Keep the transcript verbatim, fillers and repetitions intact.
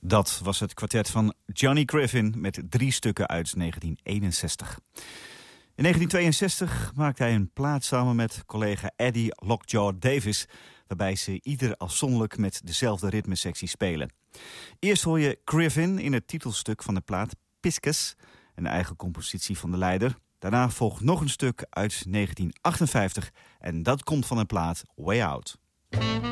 Dat was het kwartet van Johnny Griffin met drie stukken uit negentien eenenzestig. In negentien tweeënzestig maakte hij een plaat samen met collega Eddie Lockjaw Davis, waarbij ze ieder afzonderlijk met dezelfde ritmesectie spelen. Eerst hoor je Griffin in het titelstuk van de plaat Pisces, een eigen compositie van de leider. Daarna volgt nog een stuk uit negentien achtenvijftig en dat komt van de plaat Way Out.